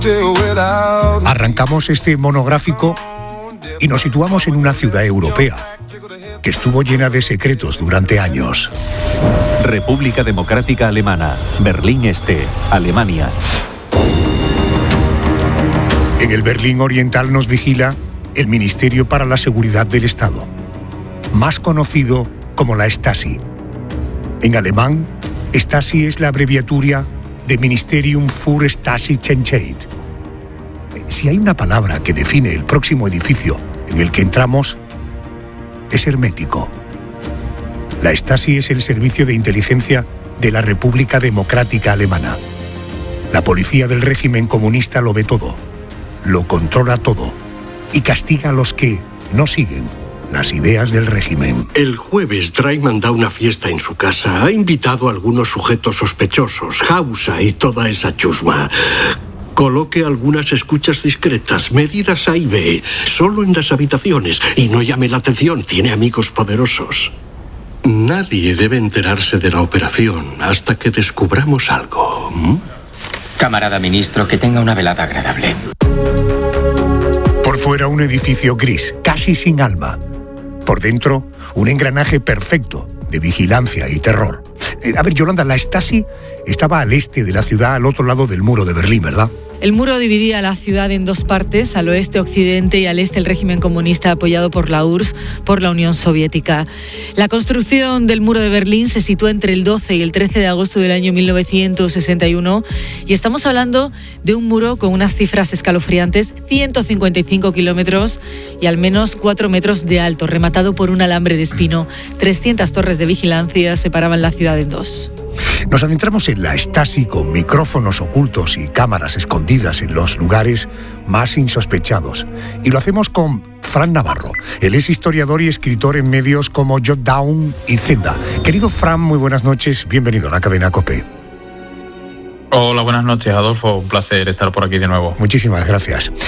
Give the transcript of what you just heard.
Arrancamos este monográfico y nos situamos en una ciudad europea que estuvo llena de secretos durante años. República Democrática Alemana, Berlín Este, Alemania. En el Berlín Oriental nos vigila el Ministerio para la Seguridad del Estado, más conocido como la Stasi. En alemán, Stasi es la abreviatura de Ministerium für Stasi-Sicherheit. Si hay una palabra que define el próximo edificio en el que entramos, es hermético. La Stasi es el servicio de inteligencia de la República Democrática Alemana. La policía del régimen comunista lo ve todo, lo controla todo y castiga a los que no siguen las ideas del régimen. El jueves, Dreyman da una fiesta en su casa. Ha invitado a algunos sujetos sospechosos, Hausa y toda esa chusma. Coloque algunas escuchas discretas, medidas A y B, solo en las habitaciones. Y no llame la atención, tiene amigos poderosos. Nadie debe enterarse de la operación hasta que descubramos algo. Camarada ministro, que tenga una velada agradable. Por fuera, un edificio gris, casi sin alma. Por dentro, un engranaje perfecto de vigilancia y terror. A ver, Yolanda, la Stasi estaba al este de la ciudad, al otro lado del muro de Berlín, ¿verdad? El muro dividía la ciudad en dos partes, al oeste Occidente y al este el régimen comunista apoyado por la URSS, por la Unión Soviética. La construcción del muro de Berlín se sitúa entre el 12 y el 13 de agosto del año 1961 y estamos hablando de un muro con unas cifras escalofriantes, 155 kilómetros y al menos 4 metros de alto, rematado por un alambre de espino. 300 torres de vigilancia separaban la ciudad en dos. Nos adentramos en la Stasi con micrófonos ocultos y cámaras escondidas en los lugares más insospechados. Y lo hacemos con Fran Navarro. Él es historiador y escritor en medios como Jotdown y Zenda. Querido Fran, muy buenas noches. Bienvenido a la cadena COPE. Hola, buenas noches, Adolfo. Un placer estar por aquí de nuevo. Muchísimas gracias.